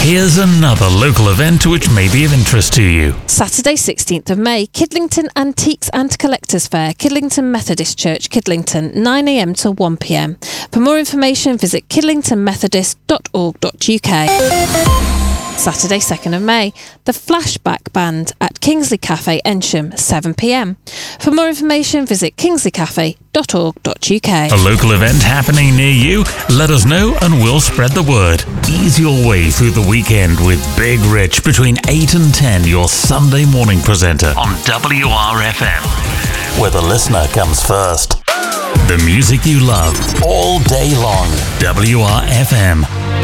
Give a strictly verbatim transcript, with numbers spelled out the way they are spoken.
Here's another local event which may be of interest to you. Saturday sixteenth of May, Kidlington Antiques and Collectors Fair, Kidlington Methodist Church, Kidlington, nine a m to one p m. For more information, visit kidlington methodist dot org dot u k. Saturday second of May, the Flashback Band at Kingsley Cafe, Ensham, seven p m. For more information, visit kingsley cafe dot org dot u k. A local event happening near you? Let us know and we'll spread the word. Ease your way through the weekend with Big Rich between eight and ten, your Sunday morning presenter on W R F M, where the listener comes first. The music you love all day long. W R F M.